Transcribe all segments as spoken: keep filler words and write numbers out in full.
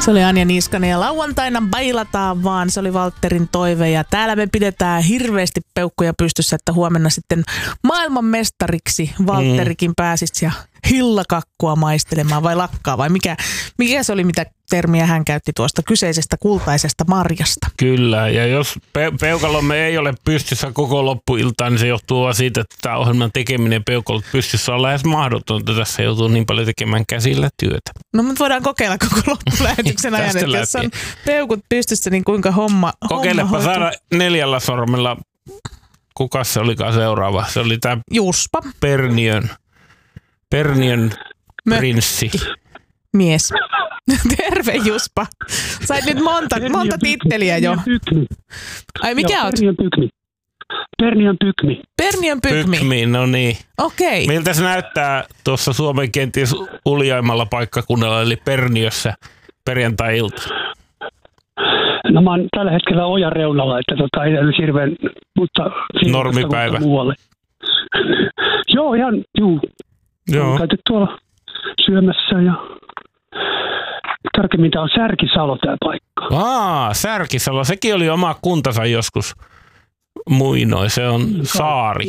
Se oli Anja Niskanen ja lauantaina bailataan vaan. Se oli Valtterin toive ja täällä me pidetään hirveästi peukkuja pystyssä, että huomenna sitten maailmanmestariksi Valtterikin mm. pääsisi ja hillakakkua maistelemaan vai lakkaa vai mikä, mikä se oli, mitä termiä hän käytti tuosta kyseisestä kultaisesta marjasta. Kyllä, ja jos pe- peukalomme ei ole pystyssä koko loppuiltaan, niin se johtuu vaan siitä, että tämä ohjelman tekeminen peukalot pystyssä on lähes mahdotonta. Tässä joutuu niin paljon tekemään käsillä työtä. No mutta voidaan kokeilla koko loppulähetyksen ajan, että jos on peukut pystyssä, niin kuinka homma Kokeilepa saada neljällä sormella. Kuka se olikaan seuraava? Se oli tämä Juspa. Perniön, Perniön prinssi. Mies. Terve Juspa. Sait nyt monta, monta titteliä jo. Ai mikä Joo, oot? Perniön pykmi. Perniön pykmi. Perniön pykmi. Pykmi, no niin. Okei. Miltä se näyttää tuossa Suomen kenties uljaimmalla paikkakunnalla, eli Perniössä perjantai-ilta? No mä oon tällä hetkellä ojan reunalla, että tota, ei olisi hirveän, mutta... Normipäivä. Muualle. Joo, ihan, juu. Joo. On käyty tuolla syömässä ja... Tarkemmin tämä on Särkisalo tämä paikka. Aa, Särkisalo. Sekin oli oma kuntansa joskus muinoin. Se on saari.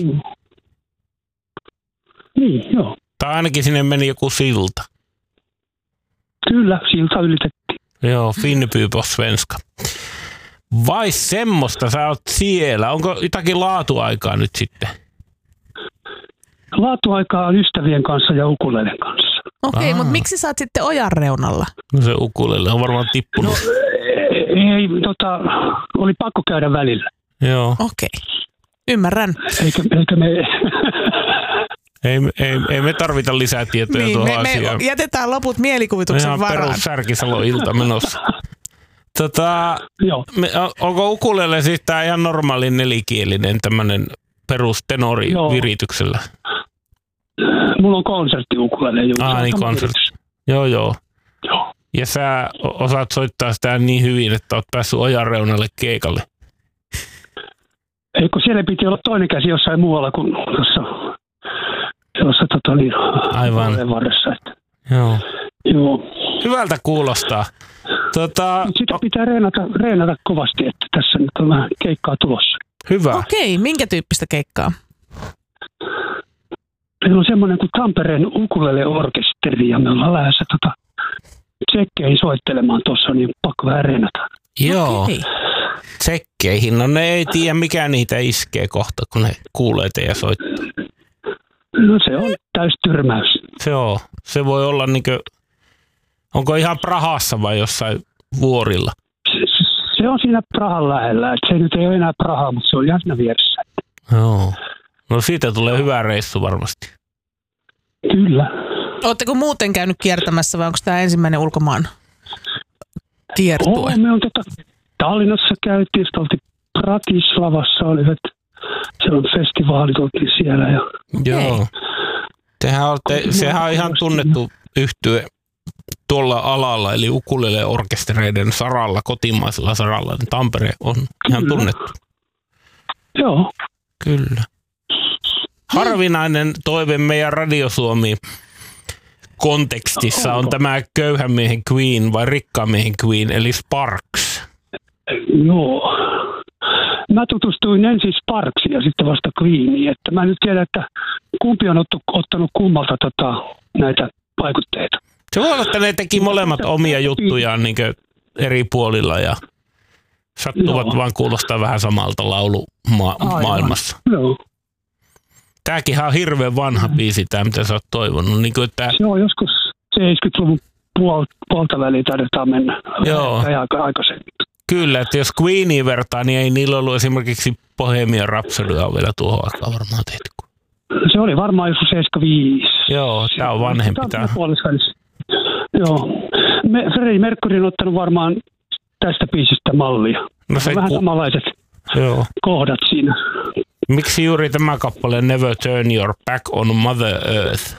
Niin, joo. Tai ainakin sinne meni joku silta. Kyllä, silta ylitettiin. Joo, Finnby på svenska. Vai semmoista sä oot siellä? Onko jotakin laatuaikaa nyt sitten? Laatuaikaa on ystävien kanssa ja ukulelen kanssa. Okei, okay, mutta miksi sä oot sitten ojan reunalla? No se ukulele on varmaan tippunut. No, ei, tota, oli pakko käydä välillä. Joo. Okei, okay. Ymmärrän. Eikä, eikä me... ei, ei, ei me tarvita lisää tietoja niin, tuohon me, asiaan. Me jätetään loput mielikuvituksen ihan varaan. Perus Särkisalo-ilta menossa. Tota, Joo. Me, onko ukulele siis tää ihan normaali nelikielinen tämmönen perustenori Joo. virityksellä? Mulla on konsertti ukulele. Ah, niin konsertti. Joo, joo. Joo. Ja sä osaat soittaa sitä niin hyvin, että oot päässyt ojan reunalle keikalle. Eikö siellä piti olla toinen käsi jossain muualla kuin tuossa, tuossa tota niin, aivan varressa. Että. Joo. Joo. Hyvältä kuulostaa. Tota, sitä pitää reenata, reenata kovasti, että tässä nyt on vähän keikkaa tulossa. Hyvä. Okei, minkä tyyppistä keikkaa? Meillä on semmoinen kuin Tampereen ukulele-orkesteri ja me ollaan lähdössä tota, tsekkeihin soittelemaan tuossa, niin pakko vähän reenata. Joo. Okei. Tsekkeihin. No ne ei tiedä mikä niitä iskee kohta, kun ne kuulee teidän soittaa. No se on täys tyrmäys. Se on. Se voi olla niinkö, onko ihan Prahassa vai jossain vuorilla? Se, se on siinä Prahan lähellä. Et se nyt ei ole enää Praha, mutta se on ihan siinä vieressä. Joo. No siitä tulee hyvä reissu varmasti. Kyllä. Ootteko muuten käynyt kiertämässä vai onko tämä ensimmäinen ulkomaan kiertue? Oo, me on tota, Tallinnassa käytiin, sitten oltiin Bratislavassa, oli yhdet, siellä on festivaalit, oltiin siellä. Ja... Joo. Tehän olette, sehän on ihan tunnettu yhtye tuolla alalla, eli ukulele-orkestereiden saralla, kotimaisella saralla. Niin Tampere on ihan Kyllä. tunnettu. Joo. Kyllä. Harvinainen toive meidän Radiosuomi kontekstissa on tämä köyhän miehen Queen vai rikkaan miehen Queen, eli Sparks. Joo. Mä tutustuin ensin Sparksiin ja sitten vasta Queeniin, että mä nyt tiedän, että kumpi on ottu, ottanut kummalta tota, näitä vaikutteita. Se voi olla, että ne teki molemmat omia juttujaan niin eri puolilla ja sattuvat Joo. vaan kuulostaa vähän samalta laulumaailmassa. Joo. Tääkin on hirveän vanha biisi, tämä mitä sä oot toivonut. Niin kuin, että... Se on joskus seitsemänkymmentäluvun puol, puolta väliin taidetaan mennä. Joo. Aika aikaisemmin. Kyllä, että jos Queeniin vertaa, niin ei niillä ollut esimerkiksi Bohemian Rhapsodya vielä tuohon aikaan varmaan tehty. Se oli varmaan joskus seitsemänkymmentäviisi. Joo, tämä on vanhempi. Tämä on Joo. Me, Freddie Mercury on ottanut varmaan tästä biisistä mallia. No se vähän ku... samanlaiset Joo. kohdat siinä. Miksi juuri tämä kappale Never Turn Your Back on Mother Earth?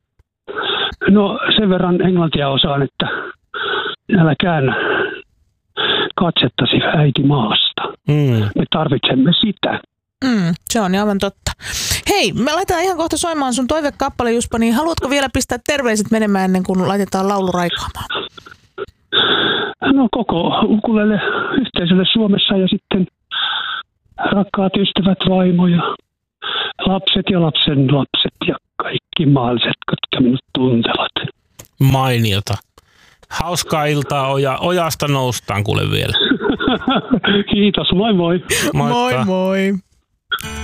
No sen verran englantia osaan, että älä käännä katsettasi äiti maasta. Mm. Me tarvitsemme sitä. Mm, se on aivan totta. Hei, me laitetaan ihan kohta soimaan sun toivekappale, Juspa, niin haluatko vielä pistää terveiset menemään ennen kuin laitetaan laulu raikaamaan? No koko ukulele yhteisölle Suomessa ja sitten rakkaat ystävät, vaimo ja lapset ja lapsen lapset ja kaikki maalliset, jotka minut tuntevat. Mainiota. Hauskaa iltaa oja, ojasta noustaan kuule vielä. Kiitos, moi moi. Moikka. Moi moi.